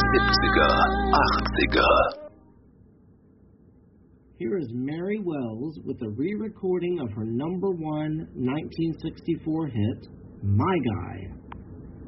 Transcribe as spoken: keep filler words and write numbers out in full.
siebziger, achtziger. Here is Mary Wells with a re-recording of her number one nineteen sixty-four hit, My Guy.